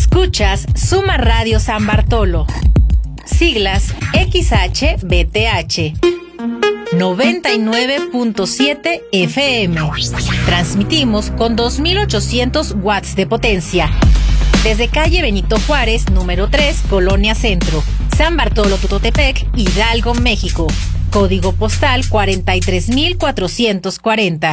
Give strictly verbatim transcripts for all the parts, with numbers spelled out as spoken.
Escuchas Suma Radio San Bartolo. Siglas X H B T H. noventa y nueve punto siete F M. Transmitimos con dos mil ochocientos watts de potencia. Desde calle Benito Juárez, número tres, Colonia Centro, San Bartolo Tototepec, Hidalgo, México. Código postal cuarenta y tres mil cuatrocientos cuarenta.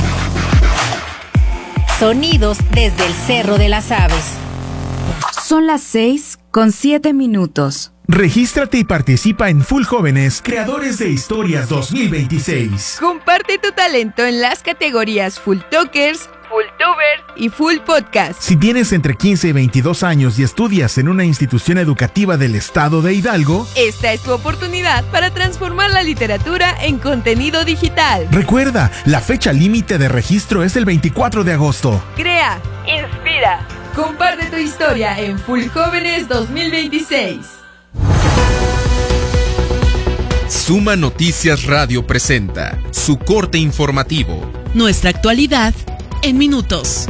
Sonidos desde el Cerro de las Aves. Son las seis con siete minutos. Regístrate y participa en Full Jóvenes, Creadores de Historias dos mil veintiséis. Comparte tu talento en las categorías Full Talkers, Full Tubers y Full Podcast. Si tienes entre quince y veintidós años y estudias en una institución educativa del estado de Hidalgo, esta es tu oportunidad para transformar la literatura en contenido digital. Recuerda, la fecha límite de registro es el veinticuatro de agosto. Crea, inspira, comparte tu historia en Full Jóvenes dos mil veintiséis. Suma Noticias Radio presenta su corte informativo. Nuestra actualidad en minutos.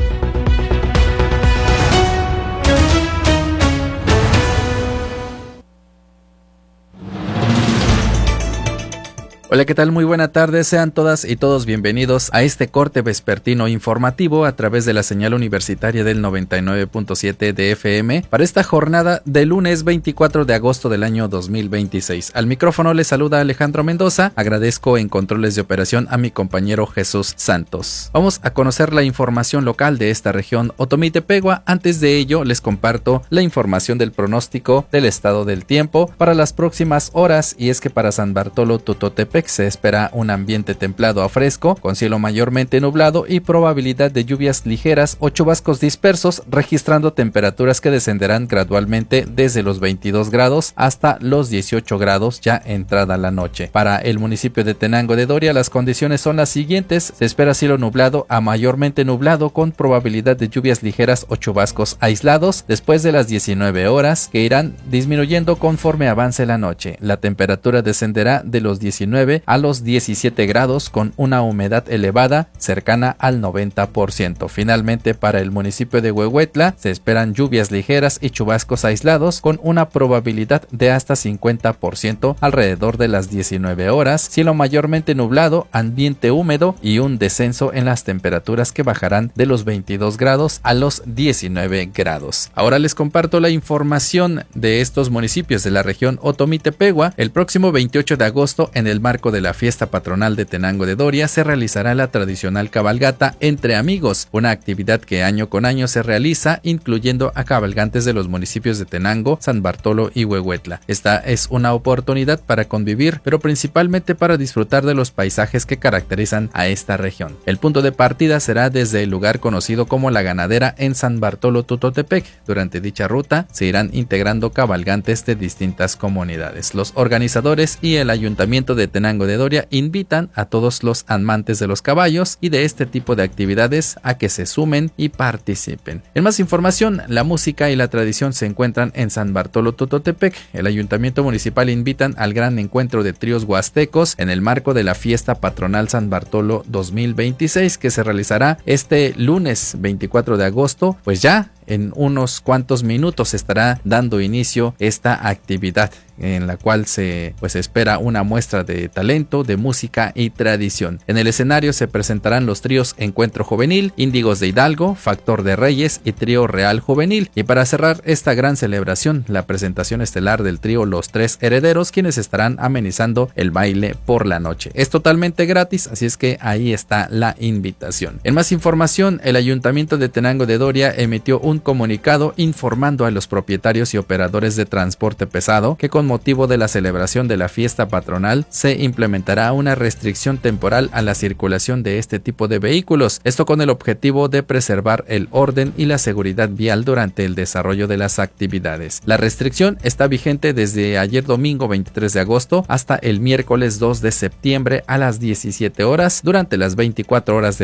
Hola, ¿qué tal? Muy buena tarde, sean todas y todos bienvenidos a este corte vespertino informativo a través de la señal universitaria del noventa y nueve punto siete de F M para esta jornada de lunes veinticuatro de agosto del año dos mil veintiséis. Al micrófono les saluda Alejandro Mendoza, agradezco en controles de operación a mi compañero Jesús Santos. Vamos a conocer la información local de esta región Otomí-Tepegua. Antes de ello les comparto la información del pronóstico del estado del tiempo para las próximas horas, y es que para San Bartolo Tototepec se espera un ambiente templado a fresco, con cielo mayormente nublado y probabilidad de lluvias ligeras o chubascos dispersos, registrando temperaturas que descenderán gradualmente desde los veintidós grados hasta los dieciocho grados ya entrada la noche. Para el municipio de Tenango de Doria las condiciones son las siguientes: se espera cielo nublado a mayormente nublado con probabilidad de lluvias ligeras o chubascos aislados después de las diecinueve horas, que irán disminuyendo conforme avance la noche. La temperatura descenderá de los diecinueve a los diecisiete grados con una humedad elevada cercana al noventa por ciento. Finalmente, para el municipio de Huehuetla se esperan lluvias ligeras y chubascos aislados con una probabilidad de hasta cincuenta por ciento alrededor de las diecinueve horas, cielo mayormente nublado, ambiente húmedo y un descenso en las temperaturas que bajarán de los veintidós grados a los diecinueve grados. Ahora les comparto la información de estos municipios de la región Otomí-Tepegua. El próximo veintiocho de agosto, en el marco de la fiesta patronal de Tenango de Doria, se realizará la tradicional cabalgata Entre Amigos, una actividad que año con año se realiza incluyendo a cabalgantes de los municipios de Tenango, San Bartolo y Huehuetla. Esta es una oportunidad para convivir, pero principalmente para disfrutar de los paisajes que caracterizan a esta región. El punto de partida será desde el lugar conocido como La Ganadera en San Bartolo Tototepec. Durante dicha ruta se irán integrando cabalgantes de distintas comunidades. Los organizadores y el ayuntamiento de Tenango de Doria invitan a todos los amantes de los caballos y de este tipo de actividades a que se sumen y participen. En más información, la música y la tradición se encuentran en San Bartolo Tototepec. El ayuntamiento municipal invitan al gran encuentro de tríos huastecos en el marco de la fiesta patronal San Bartolo dos mil veintiséis, que se realizará este lunes veinticuatro de agosto. Pues ya en unos cuantos minutos estará dando inicio esta actividad, en la cual se pues espera una muestra de talento, de música y tradición. En el escenario se presentarán los tríos Encuentro Juvenil, Índigos de Hidalgo, Factor de Reyes y Trío Real Juvenil. Y para cerrar esta gran celebración, la presentación estelar del trío Los Tres Herederos, quienes estarán amenizando el baile por la noche. Es totalmente gratis, así es que ahí está la invitación. En más información, el ayuntamiento de Tenango de Doria emitió un comunicado informando a los propietarios y operadores de transporte pesado que con motivo de la celebración de la fiesta patronal se implementará una restricción temporal a la circulación de este tipo de vehículos, esto con el objetivo de preservar el orden y la seguridad vial durante el desarrollo de las actividades. La restricción está vigente desde ayer domingo veintitrés de agosto hasta el miércoles dos de septiembre a las diecisiete horas durante las veinticuatro horas de